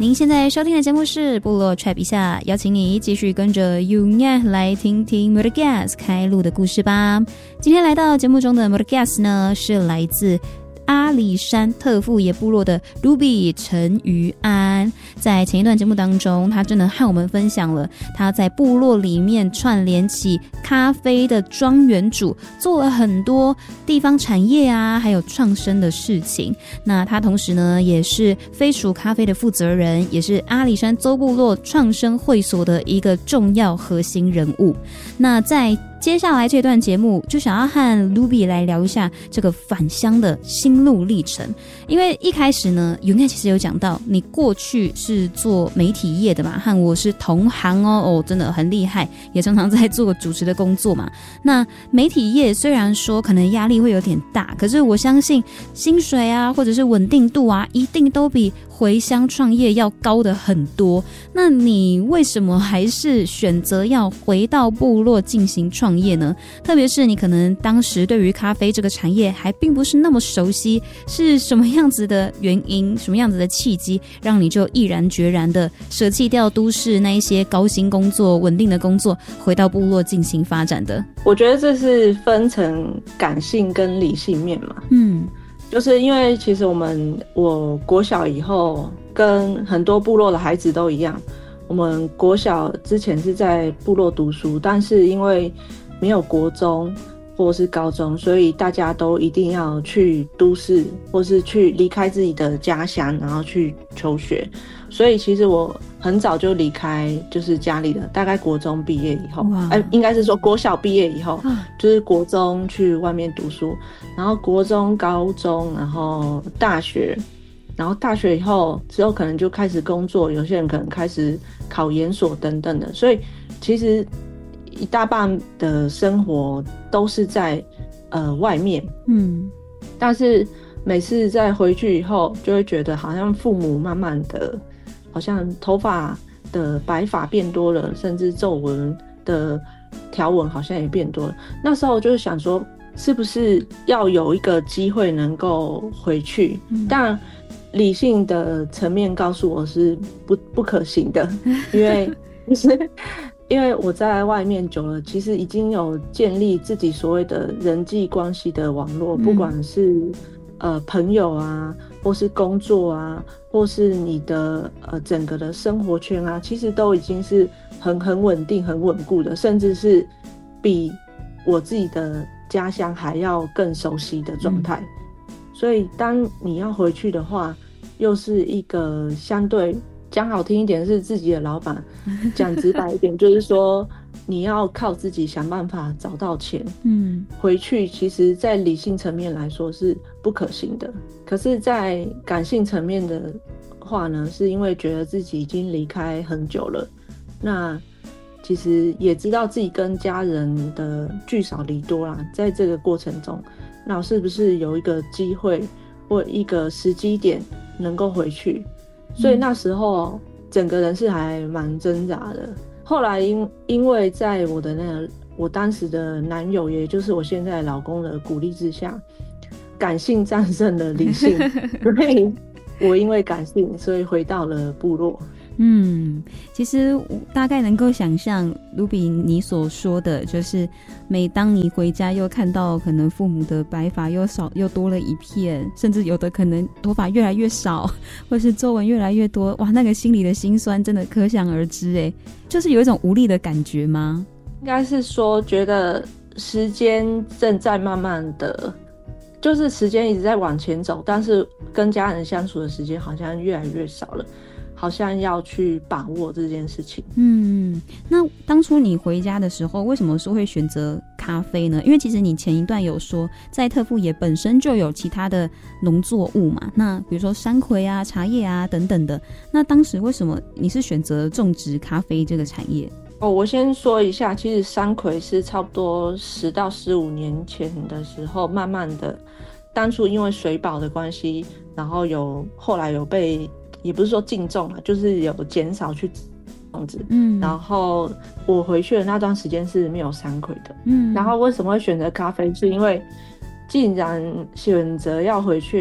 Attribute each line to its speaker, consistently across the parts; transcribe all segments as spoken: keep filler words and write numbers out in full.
Speaker 1: 您现在收听的节目是部落 Trap 一下，邀请你继续跟着 Yunya 来听听 Murgas 开路的故事吧。今天来到节目中的 Murgas 呢，是来自阿里山特富野部落的 Ruby 陈于安。在前一段节目当中，他真的和我们分享了他在部落里面串联起咖啡的庄园主，做了很多地方产业啊还有创生的事情。那他同时呢也是飞鼠咖啡的负责人，也是阿里山邹部落创生会所的一个重要核心人物。那在接下来这段节目就想要和 Ruby 来聊一下这个返乡的心路历程。因为一开始呢，云盖其实有讲到你过去是做媒体业的嘛，和我是同行哦，哦，真的很厉害，也常常在做主持的工作嘛。那媒体业虽然说可能压力会有点大，可是我相信薪水啊或者是稳定度啊一定都比回乡创业要高的很多。那你为什么还是选择要回到部落进行创业呢？特别是你可能当时对于咖啡这个产业还并不是那么熟悉，是什么样子的原因，什么样子的契机让你就毅然决然的舍弃掉都市那一些高薪工作稳定的工作，回到部落进行发展的？
Speaker 2: 我觉得这是分成感性跟理性面嘛。
Speaker 1: 嗯，
Speaker 2: 就是因为其实我们我国小以后跟很多部落的孩子都一样，我们国小之前是在部落读书，但是因为没有国中或是高中，所以大家都一定要去都市或是去离开自己的家乡，然后去求学。所以其实我很早就离开就是家里了，大概国中毕业以后，哎，应该是说国小毕业以后，就是国中去外面读书，然后国中、高中，然后大学，然后大学以后之后可能就开始工作，有些人可能开始考研所等等的，所以其实一大半的生活都是在呃外面，嗯，但是每次再回去以后，就会觉得好像父母慢慢的，好像头发的白发变多了，甚至皱纹的条纹好像也变多了。那时候就是想说，是不是要有一个机会能够回去？嗯、当然，理性的层面告诉我是不不可行的，因为就是因为我在外面久了，其实已经有建立自己所谓的人际关系的网络，不管是呃朋友啊，或是工作啊，或是你的呃整个的生活圈啊，其实都已经是很很稳定、很稳固的，甚至是比我自己的家乡还要更熟悉的状态。嗯、所以当你要回去的话，又是一个相对讲好听一点是自己的老板，讲直白一点就是说你要靠自己想办法找到钱。嗯，回去其实在理性层面来说是不可行的，可是在感性层面的话呢，是因为觉得自己已经离开很久了，那其实也知道自己跟家人的聚少离多啦，在这个过程中，那是不是有一个机会或一个时机点能够回去？所以那时候整个人是还蛮挣扎的。后来因因为在我的那个我当时的男友，也就是我现在老公的鼓励之下，感性战胜了理性，所以我因为感性，所以回到了部落。
Speaker 1: 嗯，其实我大概能够想象卢比你所说的，就是每当你回家又看到可能父母的白发又少又多了一片，甚至有的可能头发越来越少，或是皱纹越来越多，哇，那个心里的辛酸真的可想而知耶。就是有一种无力的感觉吗？
Speaker 2: 应该是说觉得时间正在慢慢的，就是时间一直在往前走，但是跟家人相处的时间好像越来越少了，好像要去把握这件事情。
Speaker 1: 嗯，那当初你回家的时候，为什么说会选择咖啡呢？因为其实你前一段有说，在特富野本身就有其他的农作物嘛，那比如说山葵啊、茶叶啊等等的。那当时为什么你是选择种植咖啡这个产业？
Speaker 2: 哦，我先说一下，其实山葵是差不多十到十五年前的时候，慢慢的，当初因为水保的关系，然后有后来有被。也不是说禁种了，就是有减少去种植。嗯，然后我回去的那段时间是没有山葵的。嗯，然后为什么会选择咖啡？是因为既然选择要回去，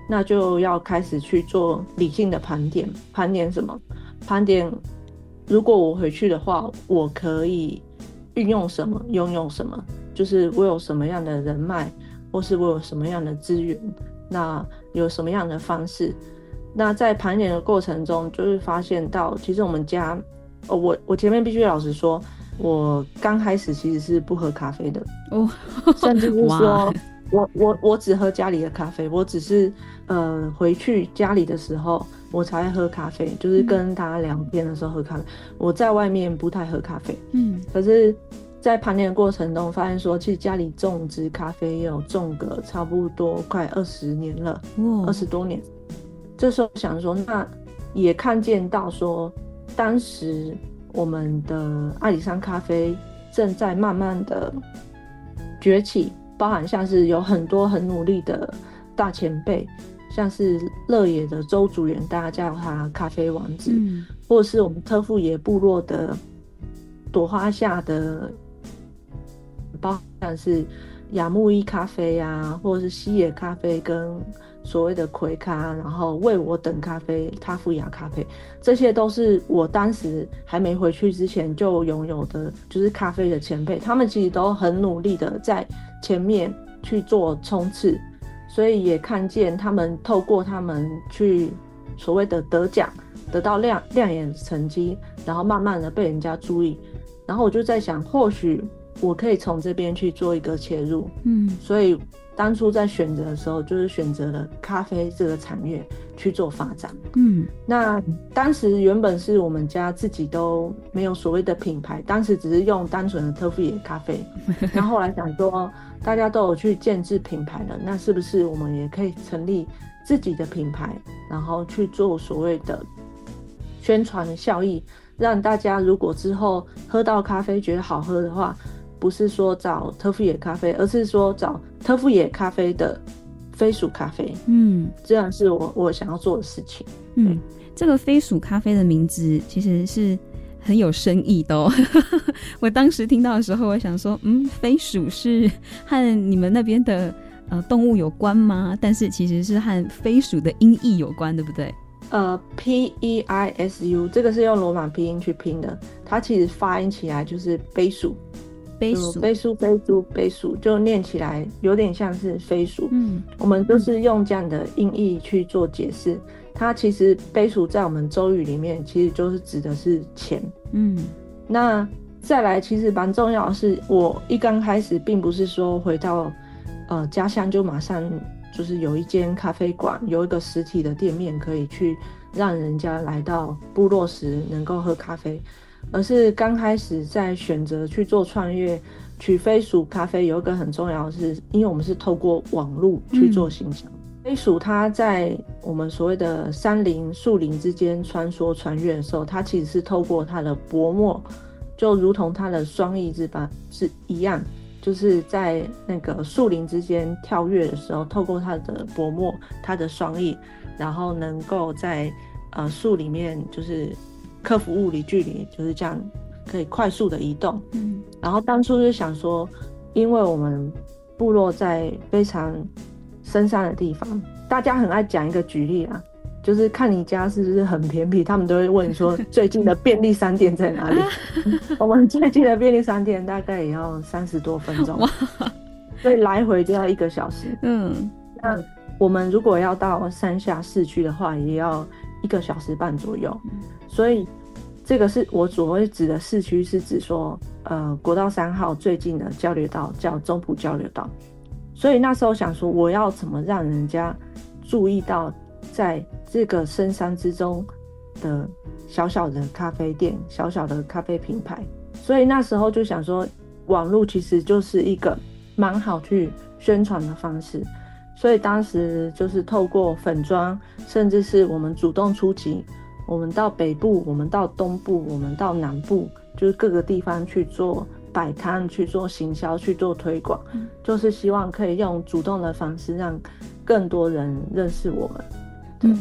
Speaker 2: 那就要开始去做理性的盘点。盘点什么？盘点如果我回去的话，我可以运用什么，拥有什么，就是我有什么样的人脉，或是我有什么样的资源，那有什么样的方式。那在盘点的过程中，就是发现到其实我们家，哦、我我前面必须老实说，我刚开始其实是不喝咖啡的哦，甚至是说我我我只喝家里的咖啡，我只是呃回去家里的时候我才会喝咖啡，就是跟大家聊天的时候喝咖啡。我在外面不太喝咖啡，嗯，可是，在盘点的过程中发现说，其实家里种植咖啡也有种个差不多快二十年了，二十多年。这时候想说，那也看见到说，当时我们的阿里山咖啡正在慢慢的崛起，包含像是有很多很努力的大前辈，像是乐野的周竹源，大家叫他咖啡王子，嗯、或者是我们特富野部落的朵花下的，包含是雅木伊咖啡啊，或者是西野咖啡跟所谓的葵咖，然后为我等咖啡、塔富雅咖啡，这些都是我当时还没回去之前就拥有的，就是咖啡的前辈，他们其实都很努力的在前面去做冲刺，所以也看见他们透过他们去所谓的得奖，得到亮亮眼的成绩，然后慢慢的被人家注意，然后我就在想，或许我可以从这边去做一个切入，嗯，所以当初在选择的时候，就是选择了咖啡这个产业去做发展。嗯，那当时原本是我们家自己都没有所谓的品牌，当时只是用单纯的特富野咖啡。然后后来想说，大家都有去建制品牌了，那是不是我们也可以成立自己的品牌，然后去做所谓的宣传效益，让大家如果之后喝到咖啡觉得好喝的话，不是说找特富野咖啡，而是说找特富野咖啡的飞鼠咖啡。嗯，这样是我我想要做的事情。
Speaker 1: 嗯，这个飞鼠咖啡的名字其实是很有深意的哦。我当时听到的时候，我想说，嗯，飞鼠是和你们那边的呃动物有关吗？但是其实是和飞鼠的音译有关，对不对？
Speaker 2: 呃 ，P E I S U 这个是用罗马拼音去拼的，它其实发音起来就是飞鼠。
Speaker 1: 飞鼠
Speaker 2: 飞鼠飞猪飞鼠，就念起来有点像是飞鼠。嗯，我们就是用这样的音译去做解释。它其实飞鼠在我们州语里面，其实就是指的是钱。嗯，那再来，其实蛮重要的是，我一刚开始并不是说回到呃家乡就马上就是有一间咖啡馆，有一个实体的店面可以去让人家来到部落时能够喝咖啡。而是刚开始在选择去做创业取飞鼠咖啡，有一个很重要的是，因为我们是透过网络去做行销。嗯、飞鼠它在我们所谓的山林树林之间穿梭穿越的时候，它其实是透过它的薄膜，就如同它的双翼之般是一样，就是在那个树林之间跳跃的时候，透过它的薄膜，它的双翼，然后能够在呃树里面就是克服物理距离，就是这样可以快速的移动。嗯，然后当初就想说，因为我们部落在非常深山的地方，大家很爱讲一个举例啊，就是看你家是不是很偏僻，他们都会问说最近的便利商店在哪里。我们最近的便利商店大概也要三十多分钟，所以来回就要一个小时。嗯，那我们如果要到山下市区的话，也要一个小时半左右。所以这个是我所谓指的市区，是指说呃国道三号最近的交流道叫中埔交流道。所以那时候想说，我要怎么让人家注意到在这个深山之中的小小的咖啡店，小小的咖啡品牌。所以那时候就想说，网络其实就是一个蛮好去宣传的方式。所以当时就是透过粉专，甚至是我们主动出击，我们到北部，我们到东部，我们到南部，就是各个地方去做摆摊，去做行销，去做推广，嗯、就是希望可以用主动的方式让更多人认识我们。
Speaker 1: 嗯，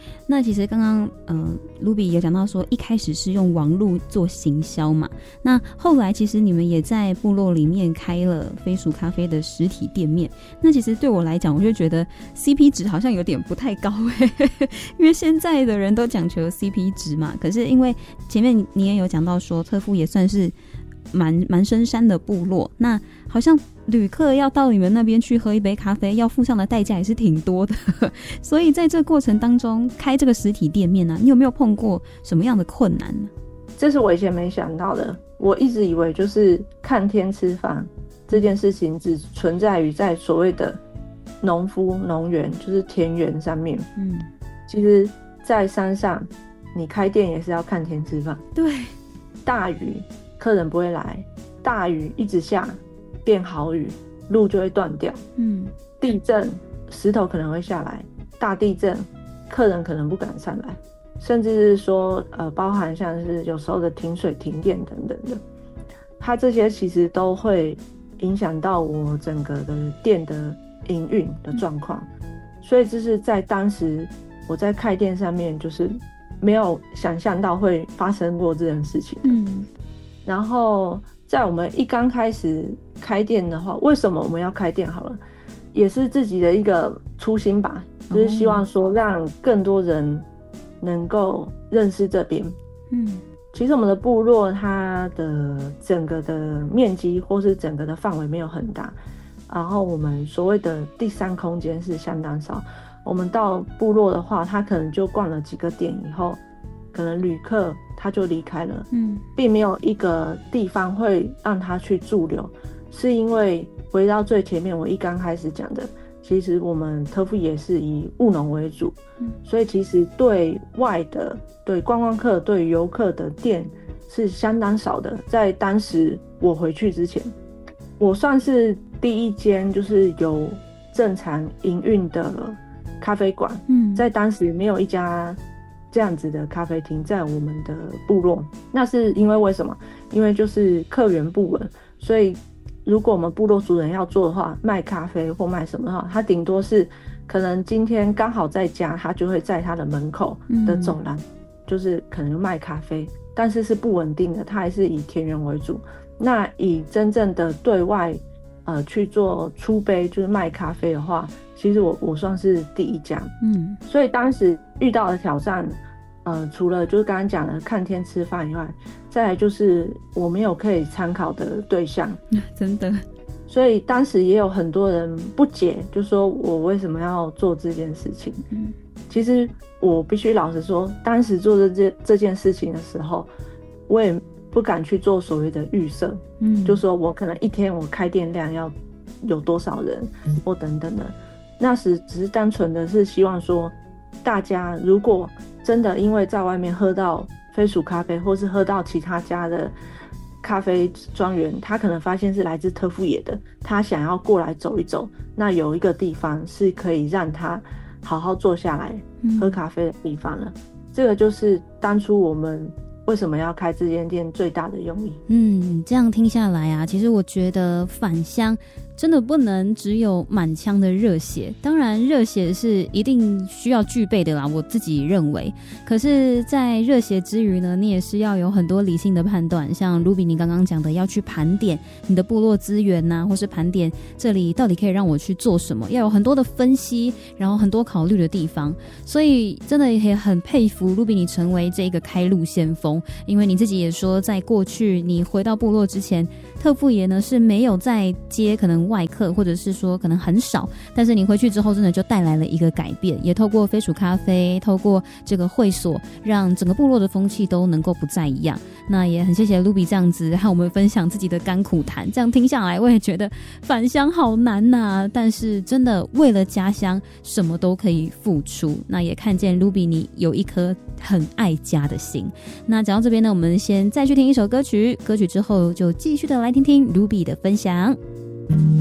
Speaker 1: 那其实刚刚呃 Ruby 有讲到说一开始是用网络做行销嘛，那后来其实你们也在部落里面开了飞鼠咖啡的实体店面。那其实对我来讲，我就觉得 C P 值好像有点不太高欸因为现在的人都讲求 C P 值嘛，可是因为前面你也有讲到说特富也算是蛮蛮深山的部落，那好像旅客要到你们那边去喝一杯咖啡，要付上的代价也是挺多的所以在这个过程当中开这个实体店面啊，你有没有碰过什么样的困难呢？
Speaker 2: 这是我以前没想到的，我一直以为就是看天吃饭这件事情只存在于在所谓的农夫农园，就是田园上面。嗯，其实在山上你开店也是要看天吃饭。
Speaker 1: 对，
Speaker 2: 大雨客人不会来，大雨一直下变好雨，路就会断掉。嗯，地震石头可能会下来，大地震客人可能不敢上来，甚至是说呃，包含像是有时候的停水停电等等的，它这些其实都会影响到我整个的店的营运的状况。所以这是在当时我在开店上面就是没有想象到会发生过这件事情。嗯，然后在我们一刚开始开店的话，为什么我们要开店好了，也是自己的一个初心吧，就是希望说让更多人能够认识这边。嗯，其实我们的部落它的整个的面积或是整个的范围没有很大，然后我们所谓的第三空间是相当少。我们到部落的话，他可能就逛了几个点以后，可能旅客他就离开了。嗯，并没有一个地方会让他去驻留，是因为回到最前面我一刚开始讲的，其实我们特富也是以务农为主。嗯，所以其实对外的对观光客对游客的店是相当少的。在当时我回去之前，我算是第一间就是有正常营运的咖啡馆。嗯，在当时没有一家这样子的咖啡厅在我们的部落。那是因为为什么？因为就是客源不稳，所以如果我们部落族人要做的话，卖咖啡或卖什么的话，他顶多是可能今天刚好在家，他就会在他的门口的走廊、嗯、就是可能卖咖啡，但是是不稳定的，他还是以田园为主。那以真正的对外呃去做出杯就是卖咖啡的话，其实我我算是第一家。嗯，所以当时遇到的挑战呃除了就是刚刚讲的看天吃饭以外，再来就是我没有可以参考的对象。
Speaker 1: 真的，
Speaker 2: 所以当时也有很多人不解，就说我为什么要做这件事情。嗯，其实我必须老实说，当时做这件这件事情的时候，我也不敢去做所谓的预设。嗯，就说我可能一天我开店量要有多少人、嗯、或等等的。那时只是单纯的是希望说，大家如果真的因为在外面喝到飞鼠咖啡，或是喝到其他家的咖啡庄园，他可能发现是来自特富野的，他想要过来走一走，那有一个地方是可以让他好好坐下来喝咖啡的地方了、嗯、这个就是当初我们为什么要开这间店最大的用意。
Speaker 1: 嗯，这样听下来啊，其实我觉得返乡真的不能只有满腔的热血，当然热血是一定需要具备的啦，我自己认为。可是在热血之余呢，你也是要有很多理性的判断，像 Ruby 你刚刚讲的，要去盘点你的部落资源啊，或是盘点这里到底可以让我去做什么，要有很多的分析，然后很多考虑的地方。所以真的也很佩服 Ruby 你成为这个开路先锋，因为你自己也说，在过去你回到部落之前，特富野呢是没有在接可能外客，或者是说可能很少，但是你回去之后真的就带来了一个改变，也透过飞鼠咖啡，透过这个会所，让整个部落的风气都能够不再一样。那也很谢谢 Ruby 这样子和我们分享自己的甘苦谈，这样听下来我也觉得返乡好难啊，但是真的为了家乡什么都可以付出。那也看见 Ruby 你有一颗很爱家的心。那讲到这边呢，我们先再去听一首歌曲，歌曲之后就继续的来听听 Ruby 的分享。